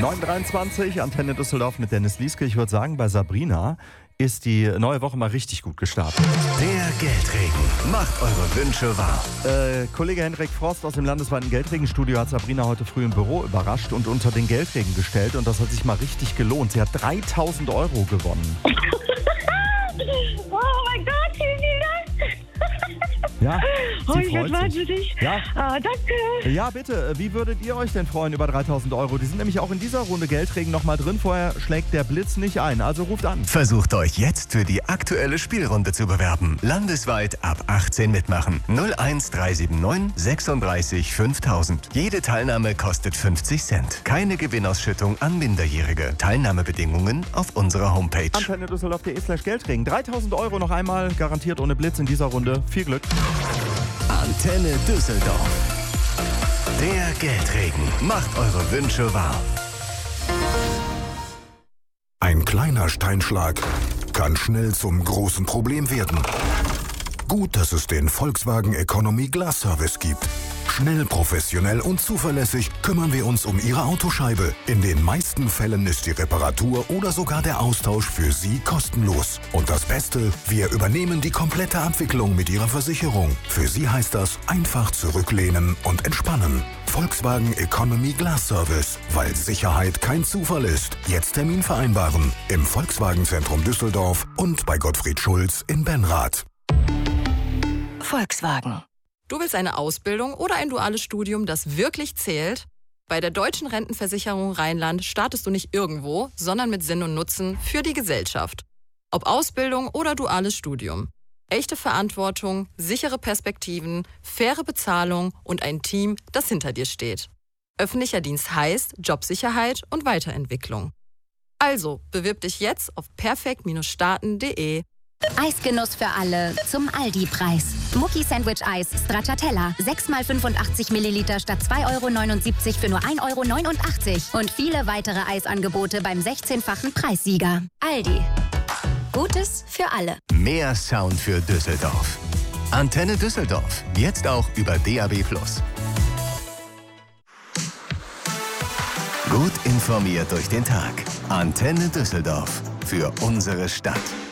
9:23, Antenne Düsseldorf mit Dennis Lieske. Ich würde sagen, bei Sabrina ist die neue Woche mal richtig gut gestartet. Der Geldregen macht eure Wünsche wahr. Kollege Hendrik Frost aus dem landesweiten Geldregenstudio hat Sabrina heute früh im Büro überrascht und unter den Geldregen gestellt. Und das hat sich mal richtig gelohnt. Sie hat 3.000 € gewonnen. Oh mein Gott, vielen Dank. Ja, Oh, sie ich werde freut sich. wahnsinnig. Ja. Danke. Ja, bitte. Wie würdet ihr euch denn freuen über 3.000 €? Die sind nämlich auch in dieser Runde Geldregen nochmal drin. Vorher schlägt der Blitz nicht ein. Also ruft an. Versucht euch jetzt für die aktuelle Spielrunde zu bewerben. Landesweit ab 18 mitmachen. 01379 36 5000. Jede Teilnahme kostet 50 Cent. Keine Gewinnausschüttung an Minderjährige. Teilnahmebedingungen auf unserer Homepage. Antenne Düsseldorf.de/Geldregen. 3.000 € noch einmal, garantiert ohne Blitz in dieser Runde. Viel Glück. Antenne Düsseldorf. Der Geldregen macht eure Wünsche wahr. Ein kleiner Steinschlag kann schnell zum großen Problem werden. Gut, dass es den Volkswagen Economy Glass Service gibt. Schnell, professionell und zuverlässig kümmern wir uns um Ihre Autoscheibe. In den meisten Fällen ist die Reparatur oder sogar der Austausch für Sie kostenlos. Und das Beste, wir übernehmen die komplette Abwicklung mit Ihrer Versicherung. Für Sie heißt das einfach zurücklehnen und entspannen. Volkswagen Economy Glass Service, weil Sicherheit kein Zufall ist. Jetzt Termin vereinbaren im Volkswagen-Zentrum Düsseldorf und bei Gottfried Schulz in Benrath. Volkswagen. Du willst eine Ausbildung oder ein duales Studium, das wirklich zählt? Bei der Deutschen Rentenversicherung Rheinland startest du nicht irgendwo, sondern mit Sinn und Nutzen für die Gesellschaft. Ob Ausbildung oder duales Studium. Echte Verantwortung, sichere Perspektiven, faire Bezahlung und ein Team, das hinter dir steht. Öffentlicher Dienst heißt Jobsicherheit und Weiterentwicklung. Also, bewirb dich jetzt auf perfekt-starten.de. Eisgenuss für alle zum Aldi-Preis. Mucki Sandwich Eis Stracciatella. 6 x 85 Milliliter statt 2,79 € für nur 1,89 € Und viele weitere Eisangebote beim 16-fachen Preissieger. Aldi. Gutes für alle. Mehr Sound für Düsseldorf. Antenne Düsseldorf. Jetzt auch über DAB+. Gut informiert durch den Tag. Antenne Düsseldorf. Für unsere Stadt.